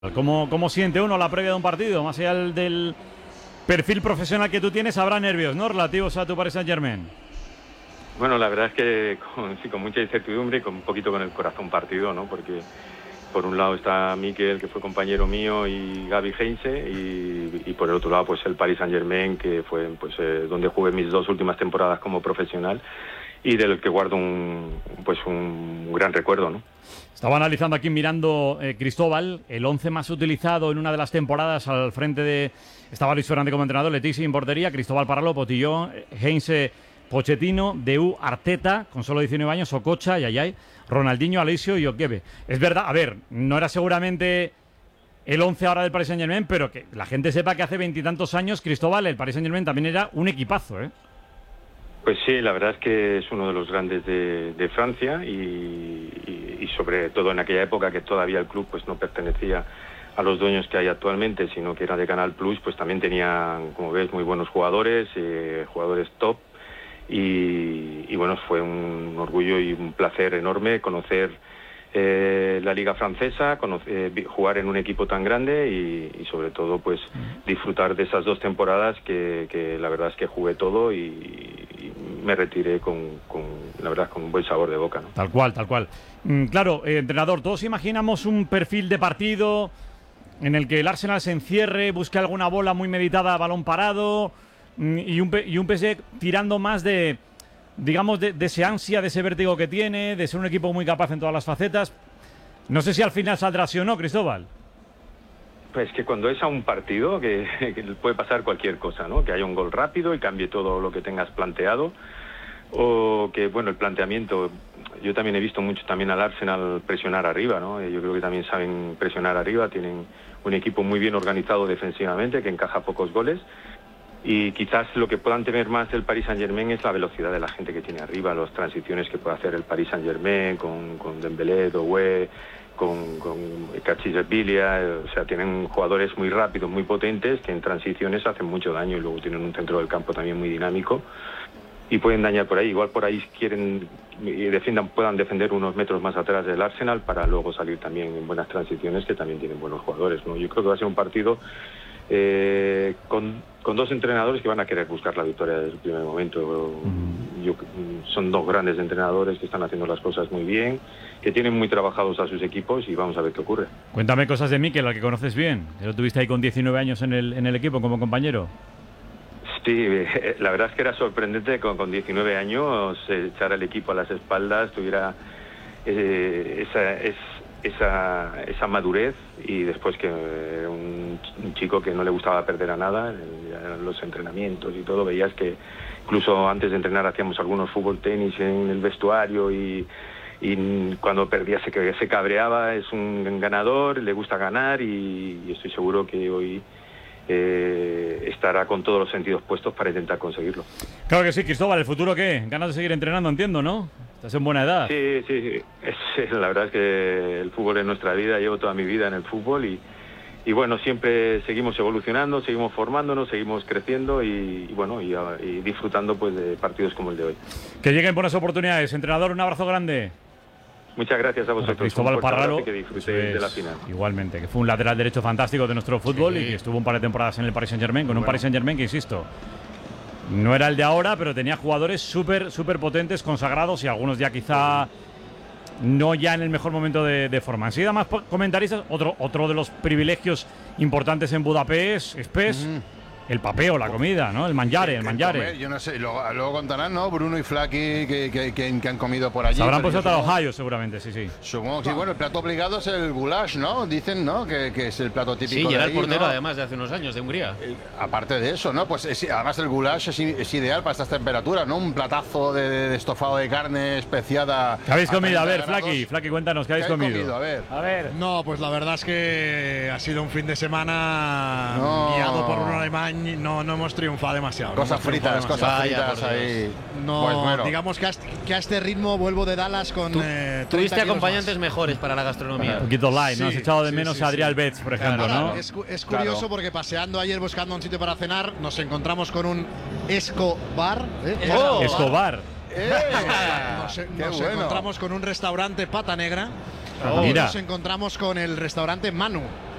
¿Cómo siente uno la previa de un partido? Más allá del perfil profesional que tú tienes, habrá nervios, ¿no? Relativos a tu Paris Saint-Germain. Bueno, la verdad es que con mucha incertidumbre y con un poquito con el corazón partido, ¿no? Porque por un lado está Mikel, que fue compañero mío, y Gaby Heinze, y por el otro lado pues el Paris Saint-Germain, que fue donde jugué mis 2 últimas temporadas como profesional y del que guardo un gran recuerdo, ¿no? Estaba analizando aquí, mirando Cristóbal, el 11 más utilizado en una de las temporadas al frente de... Estaba Luis Fernández como entrenador, Letici en portería, Cristóbal Parralo, Potillón, Heinze, Pochettino, Deu, Arteta, con solo 19 años, Okocha, Yayay, Ronaldinho, Alessio y Okebe. Es verdad, a ver, no era seguramente el 11 ahora del Paris Saint-Germain, pero que la gente sepa que hace 20 y tantos años, Cristóbal, el Paris Saint-Germain también era un equipazo, ¿eh? Pues sí, la verdad es que es uno de los grandes de Francia y sobre todo en aquella época que todavía el club pues no pertenecía a los dueños que hay actualmente, sino que era de Canal Plus, pues también tenían, como ves, muy buenos jugadores, jugadores top y bueno, fue un orgullo y un placer enorme conocer la liga francesa, jugar en un equipo tan grande y sobre todo pues disfrutar de esas 2 temporadas que la verdad es que jugué todo y me retiré la verdad con un buen sabor de boca, ¿no? Tal cual, tal cual. Claro, entrenador, todos imaginamos un perfil de partido en el que el Arsenal se encierre, busque alguna bola muy meditada, balón parado, y un PSG tirando más de, digamos, de ese ansia, de ese vértigo que tiene, de ser un equipo muy capaz en todas las facetas. No sé si al final saldrá así o no, Cristóbal. Pues que cuando es a un partido que puede pasar cualquier cosa, ¿no? Que haya un gol rápido y cambie todo lo que tengas planteado, o que, bueno, el planteamiento, yo también he visto mucho también al Arsenal presionar arriba, ¿no? Yo creo que también saben presionar arriba, tienen un equipo muy bien organizado defensivamente, que encaja pocos goles, y quizás lo que puedan tener más el Paris Saint-Germain es la velocidad de la gente que tiene arriba, las transiciones que puede hacer el Paris Saint-Germain con Dembélé, Doué, con Kvaratskhelia, o sea, tienen jugadores muy rápidos, muy potentes, que en transiciones hacen mucho daño, y luego tienen un centro del campo también muy dinámico y pueden dañar por ahí. Igual por ahí quieren y puedan defender unos metros más atrás del Arsenal para luego salir también en buenas transiciones, que también tienen buenos jugadores, ¿no? Yo creo que va a ser un partido con 2 entrenadores que van a querer buscar la victoria desde el primer momento. Son 2 grandes entrenadores que están haciendo las cosas muy bien, que tienen muy trabajados a sus equipos, y vamos a ver qué ocurre. Cuéntame cosas de Mikel, al que conoces bien, que lo tuviste ahí con 19 años en el equipo como compañero. Sí, la verdad es que era sorprendente con 19 años echar al equipo a las espaldas, tuviera esa madurez, y después que un chico que no le gustaba perder a nada en los entrenamientos y todo. Veías que incluso antes de entrenar hacíamos algunos fútbol tenis en el vestuario, y cuando perdía se cabreaba. Es un ganador, le gusta ganar, y estoy seguro que hoy estará con todos los sentidos puestos para intentar conseguirlo. Claro que sí, Cristóbal. ¿El futuro qué? Ganas de seguir entrenando, entiendo, ¿no? Estás en buena edad. Sí. La verdad es que el fútbol es nuestra vida. Llevo toda mi vida en el fútbol y bueno, siempre seguimos evolucionando, seguimos formándonos, seguimos creciendo y disfrutando pues de partidos como el de hoy. Que lleguen buenas oportunidades. Entrenador, un abrazo grande. Muchas gracias a vosotros. Cristóbal Parralo, que disfrutéis de la final. Igualmente, que fue un lateral derecho fantástico de nuestro fútbol, y que estuvo un par de temporadas en el Paris Saint-Germain, con un Paris Saint-Germain que, insisto, no era el de ahora, pero tenía jugadores súper potentes, consagrados, y algunos ya quizá no ya en el mejor momento de forma. Enseguida más comentaristas. Otro de los privilegios importantes en Budapest es el papeo, la comida, ¿no? El mangiare. Yo no sé, luego contarán, ¿no? Bruno y Flaky que han comido por allí. Se habrán puesto hasta Ohio, seguramente, sí. Supongo que sí. Bueno, el plato obligado es el goulash, ¿no? Dicen, ¿no? Que es el plato típico. Sí, y era de el portero, ¿no? además, de hace unos años, de Hungría. Aparte de eso, ¿no? Pues además el goulash es ideal para estas temperaturas, ¿no? Un platazo de estofado de carne especiada. ¿Qué habéis comido? A ver, Flaky, cuéntanos, ¿qué habéis comido? A ver. No, pues la verdad es que ha sido un fin de semana guiado por un alemán. No hemos triunfado demasiado. Cosas fritas ahí. No, pues bueno. Digamos que a este ritmo vuelvo de Dallas con. Tuviste acompañantes mejores para la gastronomía. Un poquito light, ¿no? Has echado de menos a Adrián Betts, por ejemplo, ¿no? Es curioso porque paseando ayer buscando un sitio para cenar, nos encontramos con un Escobar. Escobar. Nos encontramos con un restaurante Pata Negra. Mira. Nos encontramos con el restaurante Manu.